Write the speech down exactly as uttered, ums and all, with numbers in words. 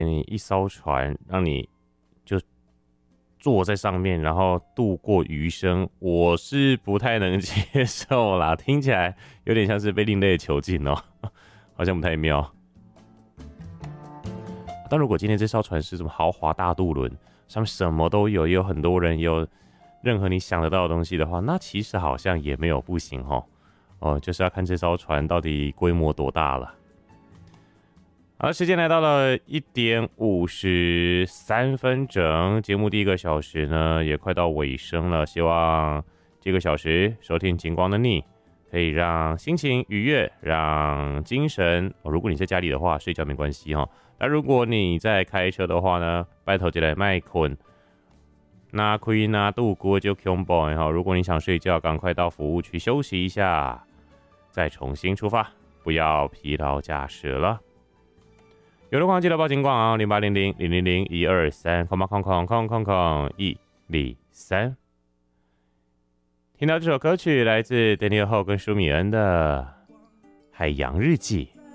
给你一艘船，让你就坐在上面，然后度过余生，我是不太能接受啦，听起来有点像是被另类囚禁哦，好像不太妙。但如果今天这艘船是什么豪华大渡轮，上面什么都有，也有很多人，也有任何你想得到的东西的话，那其实好像也没有不行哦。哦，就是要看这艘船到底规模多大了。好，时间来到了一点五十三分整，节目第一个小时呢也快到尾声了。希望这个小时收听景光的你，可以让心情愉悦，让精神、哦、如果你在家里的话，睡觉没关系哈、哦。那如果你在开车的话呢，拜托就来麦困，那可以拿度过就恐怖哈。如果你想睡觉，赶快到服务区休息一下，再重新出发，不要疲劳驾驶了。有的话记得报警广啊，零八零零零零零一二三，空八空空空空空一零三。听到这首歌曲来自 Daniel Ho 跟舒米恩的《海洋日记》。